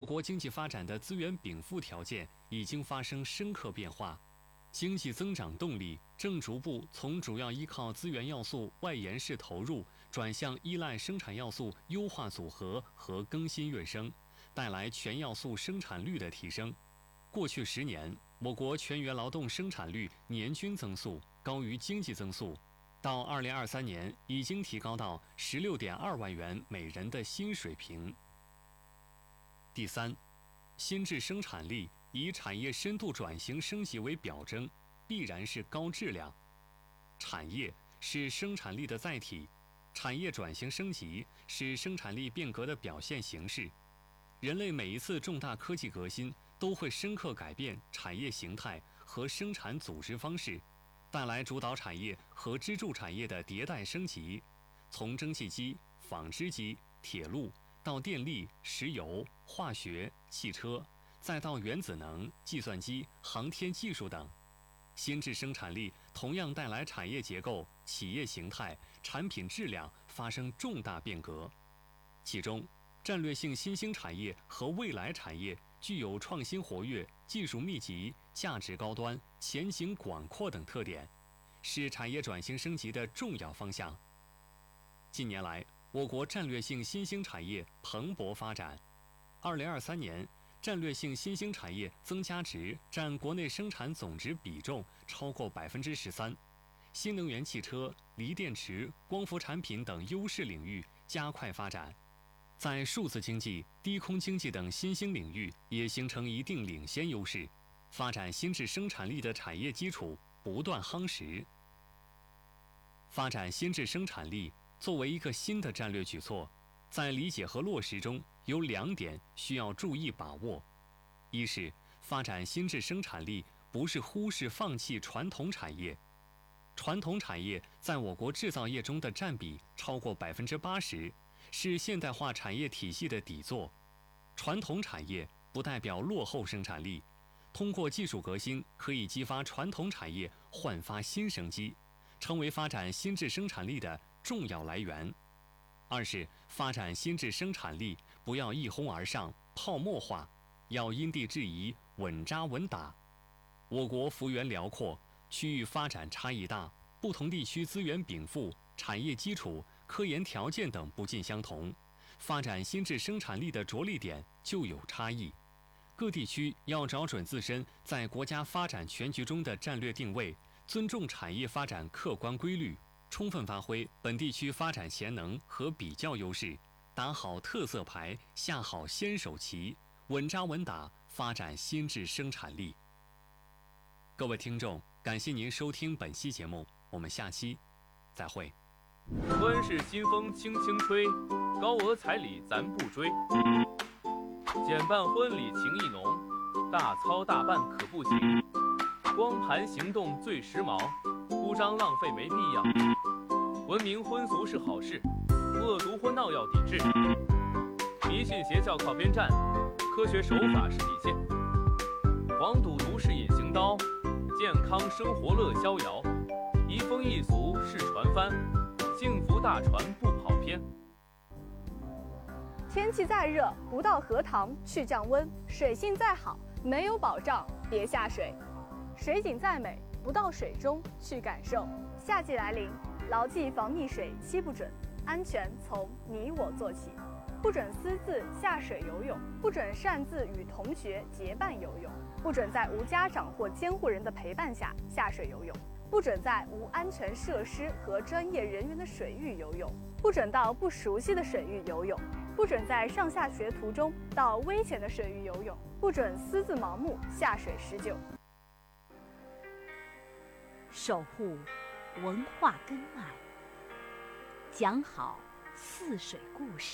国经济发展的资源禀赋条件已经发生深刻变化，经济增长动力正逐步从主要依靠资源要素外延式投入，转向依赖生产要素优化组合和更新跃升，带来全要素生产率的提升。过去10年，我国全员劳动生产率年均增速高于经济增速，到2023年已经提高到16.2万元每人的新水平。第三，新质生产力以产业深度转型升级为表征，必然是高质量。产业是生产力的载体，产业转型升级是生产力变革的表现形式。人类每一次重大科技革新都会深刻改变产业形态和生产组织方式，带来主导产业和支柱产业的迭代升级，从蒸汽机、纺织机、铁路到电力、石油、化学、汽车，再到原子能、计算机、航天技术等。新质生产力同样带来产业结构、企业形态、产品质量发生重大变革。其中，战略性新兴产业和未来产业具有创新活跃、技术密集、价值高端、前景广阔等特点，是产业转型升级的重要方向。近年来，我国战略性新兴产业蓬勃发展。2023年，战略性新兴产业增加值占国内生产总值比重超过13%，新能源汽车、锂电池、光伏产品等优势领域加快发展，在数字经济、低空经济等新兴领域也形成一定领先优势，发展新质生产力的产业基础不断夯实。发展新质生产力作为一个新的战略举措，在理解和落实中有2点需要注意把握：一是发展新质生产力不是忽视放弃传统产业，传统产业在我国制造业中的占比超过80%，是现代化产业体系的底座。传统产业不代表落后生产力，通过技术革新可以激发传统产业焕发新生机，成为发展新质生产力的重要来源。二是发展新质生产力不要一哄而上、泡沫化，要因地制宜、稳扎稳打。我国幅员辽阔，区域发展差异大，不同地区资源禀赋、产业基础、科研条件等不尽相同，发展新质生产力的着力点就有差异。各地区要找准自身在国家发展全局中的战略定位，尊重产业发展客观规律，充分发挥本地区发展潜能和比较优势，打好特色牌，下好先手棋，稳扎稳打，发展新质生产力。各位听众，感谢您收听本期节目，我们下期再会。 温室新风轻轻吹，高额彩礼咱不追。简办婚礼情意浓，大操大办可不行。光盘行动最时髦，铺张浪费没必要。文明婚俗是好事，恶毒婚闹要抵制。迷信邪教靠边站，科学手法是底线。黄赌毒是隐形刀，健康生活乐逍遥。移风易俗是船帆，幸福大船不跑偏。 天气再热，不到荷塘去降温；水性再好，没有保障别下水。水景再美，不到水中去感受。夏季来临，牢记防溺水7不准，安全从你我做起。不准私自下水游泳，不准擅自与同学结伴游泳，不准在无家长或监护人的陪伴下下水游泳，不准在无安全设施和专业人员的水域游泳，不准到不熟悉的水域游泳，不准在上下学途中到危险的水域游泳，不准私自盲目下水施救。 守护文化根脉，讲好泗水故事，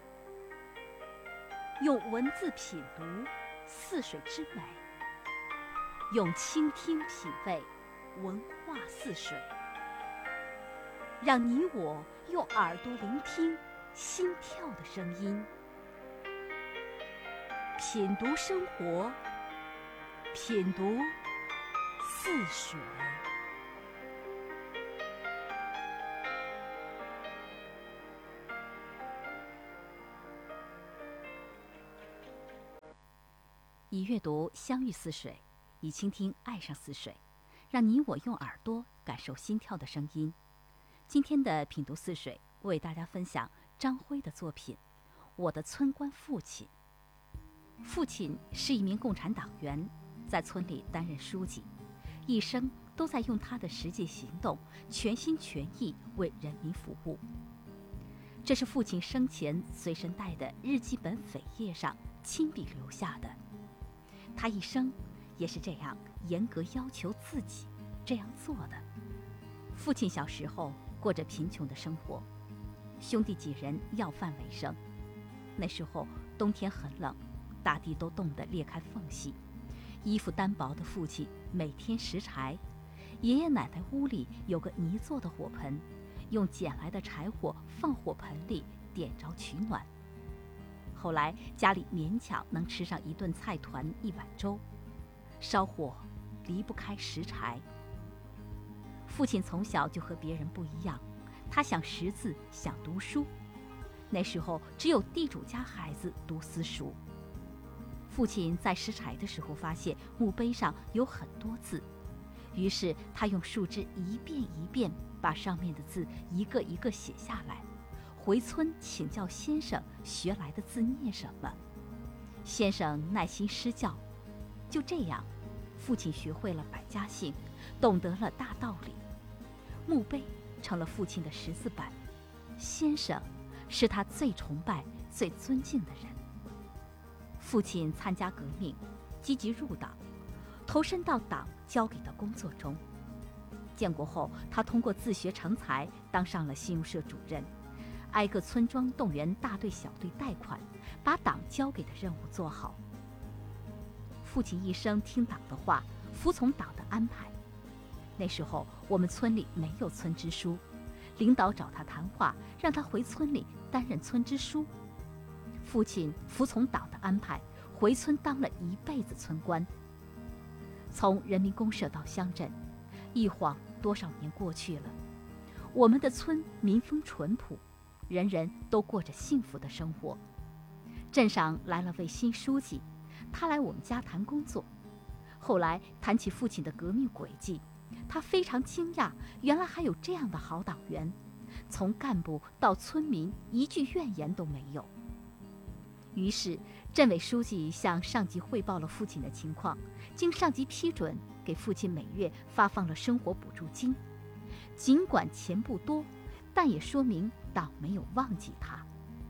用文字品读泗水之美，用倾听品味文化泗水，让你我用耳朵聆听心跳的声音，品读生活，品读泗水。 以阅读相遇似水，以倾听爱上似水，让你我用耳朵感受心跳的声音。今天的品读似水，为大家分享张辉的作品《我的村官父亲》。父亲是一名共产党员，在村里担任书记，一生都在用他的实际行动，全心全意为人民服务。这是父亲生前随身带的日记本扉页上亲笔留下的。他一生也是这样严格要求自己这样做的。父亲小时候过着贫穷的生活，兄弟几人要饭为生。那时候冬天很冷，大地都冻得裂开缝隙，衣服单薄的父亲每天拾柴。爷爷奶奶屋里有个泥做的火盆，用捡来的柴火放火盆里点着取暖。后来家里勉强能吃上一顿菜团一碗粥，烧火离不开拾柴。父亲从小就和别人不一样，他想识字，想读书。那时候只有地主家孩子读私塾。父亲在拾柴的时候发现墓碑上有很多字，于是他用树枝一遍一遍把上面的字一个一个写下来，回村请教先生学来的字念什么。先生耐心施教，就这样，父亲学会了百家姓，懂得了大道理。墓碑成了父亲的识字板，先生是他最崇拜、最尊敬的人。父亲参加革命，积极入党，投身到党交给的工作中。建国后，他通过自学成才，当上了信用社主任，挨个村庄动员大队小队贷款，把党交给的任务做好。父亲一生听党的话，服从党的安排。那时候我们村里没有村支书，领导找他谈话，让他回村里担任村支书。父亲服从党的安排，回村当了一辈子村官。从人民公社到乡镇，一晃多少年过去了，我们的村民风淳朴，人人都过着幸福的生活。镇上来了位新书记，他来我们家谈工作。后来谈起父亲的革命轨迹，他非常惊讶，原来还有这样的好党员，从干部到村民一句怨言都没有。于是镇委书记向上级汇报了父亲的情况，经上级批准，给父亲每月发放了生活补助金。尽管钱不多，但也说明党没有忘记他。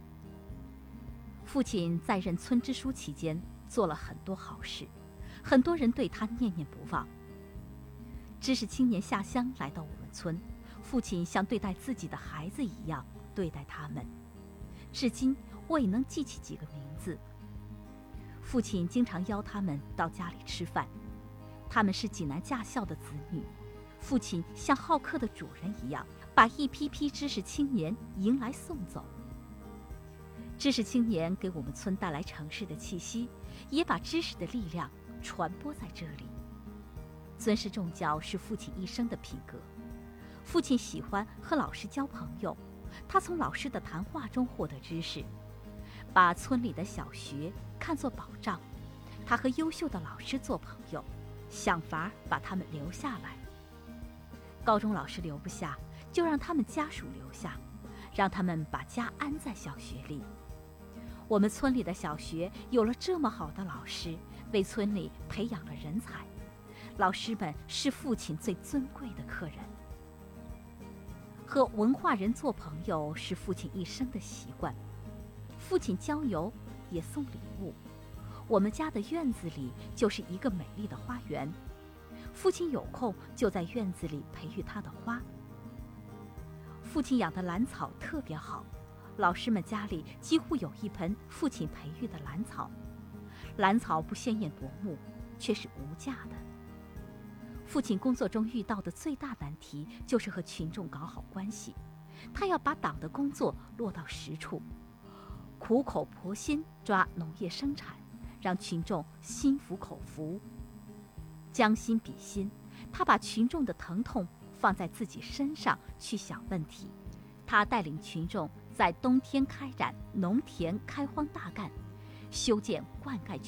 父亲在任村支书期间做了很多好事，很多人对他念念不忘。知识青年下乡来到我们村，父亲像对待自己的孩子一样对待他们。至今我也能记起几个名字。父亲经常邀他们到家里吃饭，他们是济南驾校的子女，父亲像好客的主人一样，把一批批知识青年迎来送走。知识青年给我们村带来城市的气息，也把知识的力量传播在这里。尊师重教是父亲一生的品格。父亲喜欢和老师交朋友，他从老师的谈话中获得知识，把村里的小学看作宝藏。他和优秀的老师做朋友，想法把他们留下来。高中老师留不下，就让他们家属留下，让他们把家安在小学里。我们村里的小学有了这么好的老师，为村里培养了人才。老师们是父亲最尊贵的客人。和文化人做朋友是父亲一生的习惯。父亲郊游也送礼物，我们家的院子里就是一个美丽的花园。父亲有空就在院子里培育他的花。父亲养的兰草特别好，老师们家里几乎有一盆父亲培育的兰草。兰草不鲜艳夺目，却是无价的。父亲工作中遇到的最大难题就是和群众搞好关系，他要把党的工作落到实处，苦口婆心抓农业生产，让群众心服口服。将心比心，他把群众的疼痛放在自己身上去想问题。他带领群众在冬天开展农田开荒大干，修建灌溉